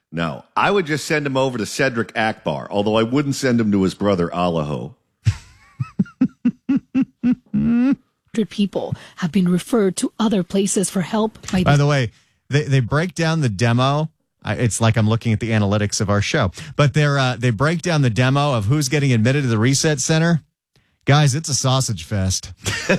No, I would just send him over to Cedric Akbar, although I wouldn't send him to his brother Allaho. People have been referred to other places for help. By the way, they break down the demo. It's like I'm looking at the analytics of our show, but they break down the demo of who's getting admitted to the Reset Center. Guys, it's a sausage fest.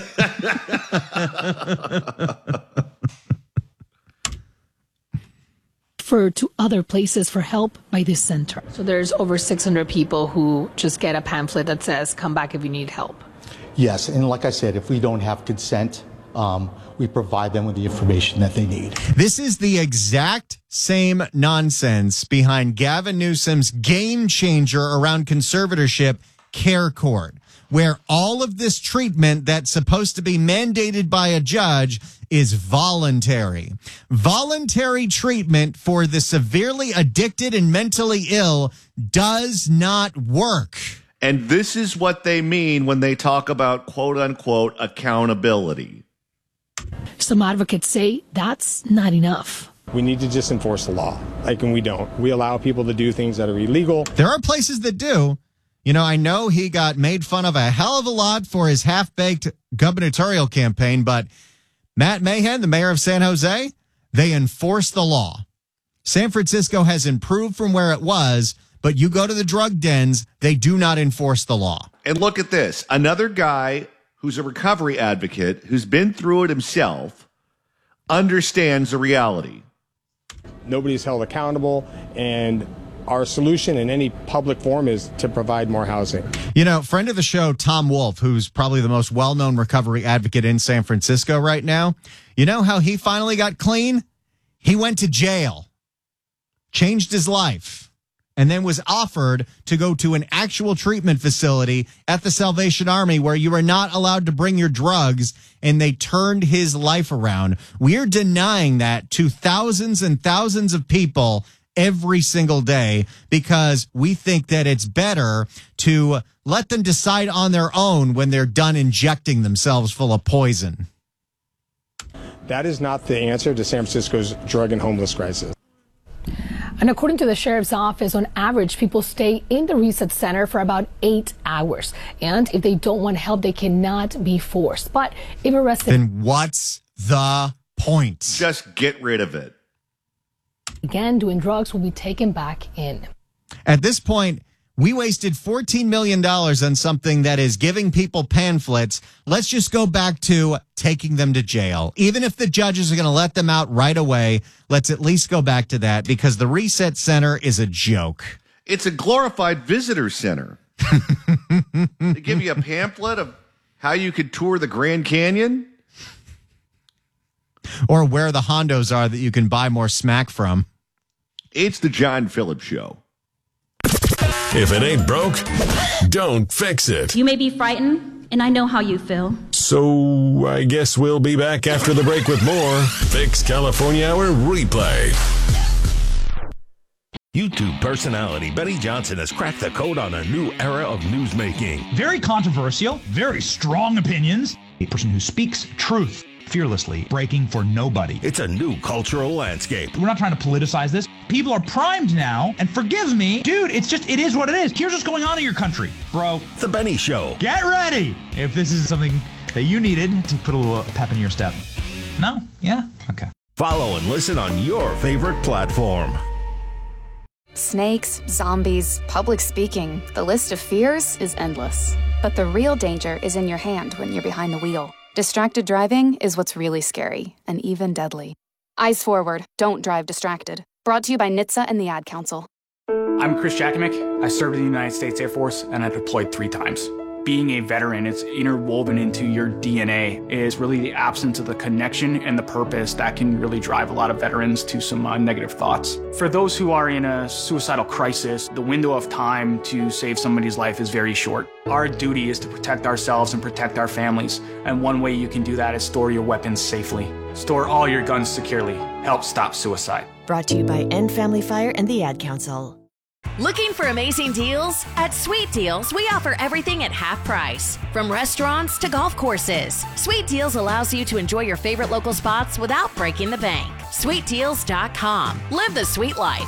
Referred to other places for help by this center. So there's over 600 people who just get a pamphlet that says, come back if you need help. Yes, and like I said, if we don't have consent, we provide them with the information that they need. This is the exact same nonsense behind Gavin Newsom's game changer around conservatorship, Care Court, where all of this treatment that's supposed to be mandated by a judge is voluntary. Voluntary treatment for the severely addicted and mentally ill does not work. And this is what they mean when they talk about quote-unquote accountability. Some advocates say that's not enough. We need to just enforce the law, and we don't. We allow people to do things that are illegal. There are places that do. You know, I know he got made fun of a hell of a lot for his half-baked gubernatorial campaign, but Matt Mahan, the mayor of San Jose, they enforce the law. San Francisco has improved from where it was, but you go to the drug dens, they do not enforce the law. And look at this. Another guy who's a recovery advocate, who's been through it himself, understands the reality. Nobody's held accountable, and our solution in any public forum is to provide more housing. You know, friend of the show, Tom Wolf, who's probably the most well-known recovery advocate in San Francisco right now, you know how he finally got clean? He went to jail, changed his life, and then was offered to go to an actual treatment facility at the Salvation Army where you are not allowed to bring your drugs, and they turned his life around. We're denying that to thousands and thousands of people every single day because we think that it's better to let them decide on their own when they're done injecting themselves full of poison. That is not the answer to San Francisco's drug and homeless crisis. And according to the sheriff's office, on average, people stay in the Reset Center for about 8 hours. And if they don't want help, they cannot be forced. But if arrested... Then what's the point? Just get rid of it. Again, doing drugs will be taken back in. At this point, we wasted $14 million on something that is giving people pamphlets. Let's just go back to taking them to jail. Even if the judges are going to let them out right away, let's at least go back to that because the Reset Center is a joke. It's a glorified visitor center. They give you a pamphlet of how you could tour the Grand Canyon. Or where the Hondos are that you can buy more smack from. It's the John Phillips Show. If it ain't broke, don't fix it. You may be frightened, and I know how you feel. So I guess we'll be back after the break with more Fix California Hour Replay. YouTube personality Benny Johnson has cracked the code on a new era of newsmaking. Very controversial, very strong opinions. A person who speaks truth fearlessly, breaking for nobody. It's a new cultural landscape. We're not trying to politicize this. People are primed now, and forgive me, dude, it is what it is. Here's what's going on in your country, bro. The Benny Show. Get ready if this is something that you needed to put a little pep in your step. No? Yeah? Okay. Follow and listen on your favorite platform. Snakes, zombies, public speaking. The list of fears is endless. But the real danger is in your hand when you're behind the wheel. Distracted driving is what's really scary and even deadly. Eyes forward, don't drive distracted. Brought to you by NHTSA and the Ad Council. I'm Chris Jakimick. I served in the United States Air Force and I deployed 3 times. Being a veteran, it's interwoven into your DNA. It is really the absence of the connection and the purpose that can really drive a lot of veterans to some negative thoughts. For those who are in a suicidal crisis, the window of time to save somebody's life is very short. Our duty is to protect ourselves and protect our families, and one way you can do that is store your weapons safely. Store all your guns securely. Help stop suicide. Brought to you by End Family Fire and the Ad Council. Looking for amazing deals? At Sweet Deals, we offer everything at half price. From restaurants to golf courses. Sweet Deals allows you to enjoy your favorite local spots without breaking the bank. SweetDeals.com. Live the sweet life.